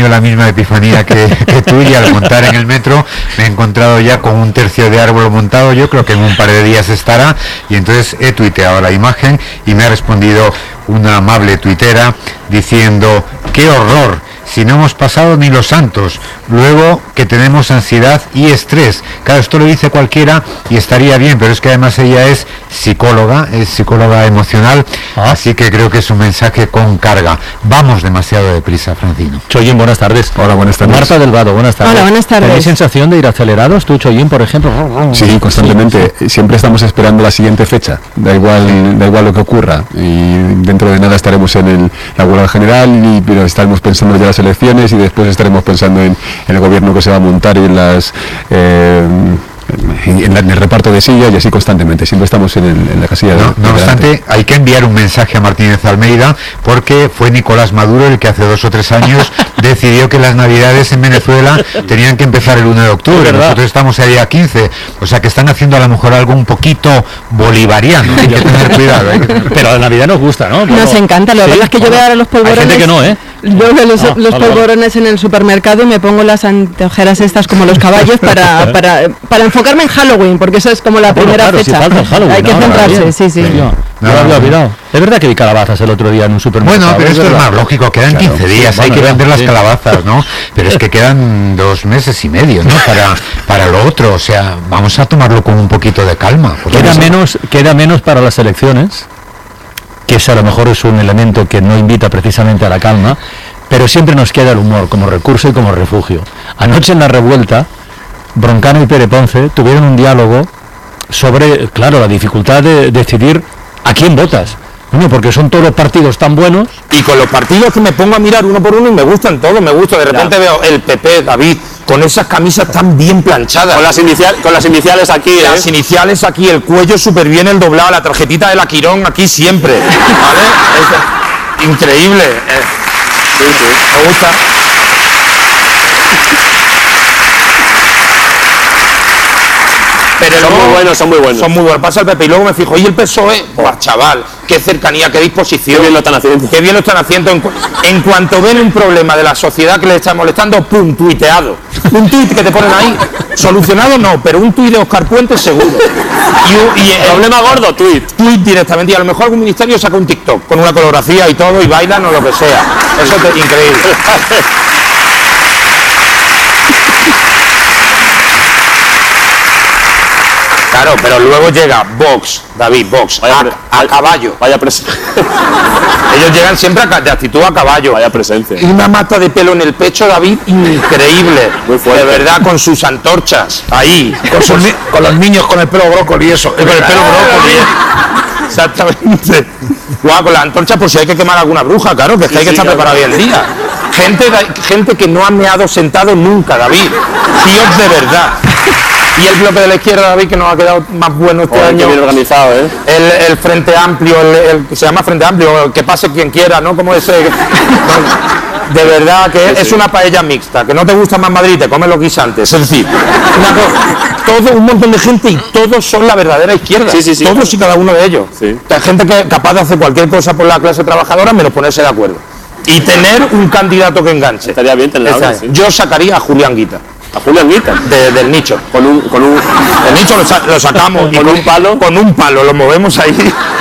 tenido la misma epifanía que tú, y al montar en el metro me he encontrado ya con un tercio de árbol montado. Yo creo que en un par de días estará, y entonces he tuiteado la imagen y me ha respondido una amable tuitera diciendo: ¡qué horror! Si no hemos pasado ni los santos, luego que tenemos ansiedad y estrés. Claro, esto lo dice cualquiera y estaría bien, pero es que además ella es psicóloga emocional, así que creo que es un mensaje con carga. Vamos demasiado deprisa, Francino. Chollín, buenas tardes. Hola, buenas tardes. Marta del Vado, buenas tardes. Hola, buenas tardes. ¿Tenéis sensación de ir acelerados tú, Chollín, por ejemplo? Sí, constantemente. Sí. Siempre estamos esperando la siguiente fecha. Da igual lo que ocurra. Y dentro de nada estaremos en la huelga general, pero estaremos pensando ya las elecciones, y después estaremos pensando en el gobierno que se va a montar y en el reparto de sillas, y así constantemente. Siempre estamos en la casilla. No obstante, hay que enviar un mensaje a Martínez Almeida, porque fue Nicolás Maduro el que hace 2 o 3 años decidió que las navidades en Venezuela tenían que empezar el 1 de octubre. Nosotros estamos ahí a 15, o sea que están haciendo a lo mejor algo un poquito bolivariano. Hay que tener cuidado. Pero la Navidad nos gusta, ¿no? Nos encanta. Lo que pasa es que yo veo ahora los polvorones. Hay gente que no, ¿eh? Yo veo los polvorones en el supermercado y me pongo las anteojeras estas como los caballos para enfocarme en Halloween, porque eso es como la primera fecha. Si falta el Halloween, hay que centrarse, sí. No lo había olvidado. Es verdad que vi calabazas el otro día en un supermercado. Bueno, pero esto es más lógico, quedan 15 días, hay que vender las calabazas, ¿no? Pero es que quedan 2 meses y medio, ¿no? Para lo otro, o sea, vamos a tomarlo con un poquito de calma. Queda menos para las elecciones, que eso a lo mejor es un elemento que no invita precisamente a la calma, pero siempre nos queda el humor como recurso y como refugio. Anoche en La Revuelta, Broncano y Pere Ponce tuvieron un diálogo sobre, claro, la dificultad de decidir a quién votas. Bueno, porque son todos los partidos tan buenos. Y con los partidos que me pongo a mirar uno por uno y me gustan todos, de repente veo el PP, David, con esas camisas tan bien planchadas. Con las iniciales aquí, Las iniciales aquí, el cuello súper bien, el doblado, la tarjetita de la Quirón aquí siempre. ¿Vale? Increíble. Sí. Me gusta. Pero son muy buenos. Son muy buenos. Pasa el PP y luego me fijo, ¿y el PSOE? ¡Buah, chaval! ¡Qué cercanía, qué disposición! ¡Qué bien lo están haciendo! ¡Qué bien lo están haciendo! En cuanto ven un problema de la sociedad que les está molestando, ¡pum! Tuiteado. Un tuit que te ponen ahí. Solucionado no, pero un tuit de Óscar Puente seguro. Y el problema gordo, tuit directamente. Y a lo mejor algún ministerio saca un TikTok con una coreografía y todo, y bailan o lo que sea. Eso es increíble. Claro, pero luego llega Vox, David, Vox, a caballo. Vaya presencia. Ellos llegan siempre de actitud a caballo. Vaya presencia. Y una mata de pelo en el pecho, David, increíble. Muy fuerte. De verdad, con sus antorchas, ahí. Con los niños con el pelo brócoli y eso. Con el pelo brócoli. Exactamente. Guau, con las antorchas por si hay que quemar alguna bruja, claro, que es que hay que estar preparado hoy en día. Gente que no ha meado sentado nunca, David. Tíos de verdad. Y el bloque de la izquierda, David, que nos ha quedado más bueno este año. Bien organizado, ¿eh? El Frente Amplio, el que se llama Frente Amplio, que pase quien quiera, ¿no? Como ese. De verdad que es una paella mixta, que no te gusta más Madrid, te comes los guisantes. Es decir, todo un montón de gente y todos son la verdadera izquierda. Sí. Todos y cada uno de ellos. Sí. Hay gente que es capaz de hacer cualquier cosa por la clase trabajadora menos ponerse de acuerdo. Y tener un candidato que enganche. Estaría bien tenerlo. Sí. Yo sacaría a Julián Guita. A Julián Guita. Del nicho. El nicho lo sacamos. ¿Con un palo? Con un palo, lo movemos ahí.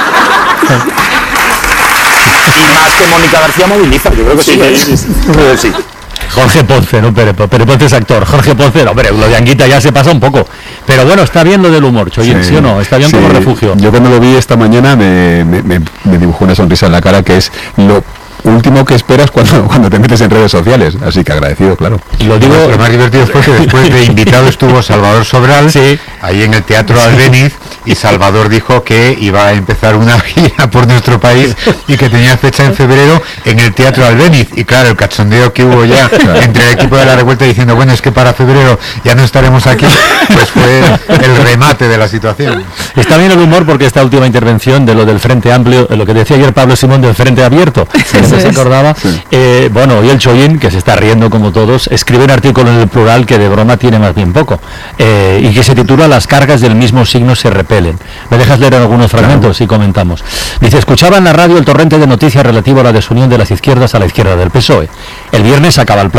Y más que Mónica García moviliza, yo creo que sí. Jorge Ponce, no Pere Ponce es actor. Jorge Ponce, no, pero lo de Anguita ya se pasa un poco. Pero bueno, está bien lo del humor, Chollín, ¿sí o no? Está bien como refugio. Yo cuando lo vi esta mañana me dibujó una sonrisa en la cara, que es lo último que esperas cuando te metes en redes sociales, así que agradecido, claro. Lo digo, lo más divertido fue que después de invitado estuvo Salvador Sobral, ahí en el Teatro Albéniz, y Salvador dijo que iba a empezar una gira por nuestro país y que tenía fecha en febrero en el Teatro Albéniz, y claro, el cachondeo que hubo ya entre el equipo de La Revuelta diciendo, bueno, es que para febrero ya no estaremos aquí, pues fue el remate de la situación. Está bien el humor porque esta última intervención de lo del Frente Amplio, lo que decía ayer Pablo Simón del Frente Abierto, se acordaba, bueno, hoy el Chollín, que se está riendo como todos, escribe un artículo en El Plural que de broma tiene más bien poco, y que se titula Las cargas del mismo signo se repelen. ¿Me dejas leer algunos fragmentos y comentamos? Dice, escuchaba en la radio el torrente de noticias relativo a la desunión de las izquierdas a la izquierda del PSOE. El viernes acaba el plazo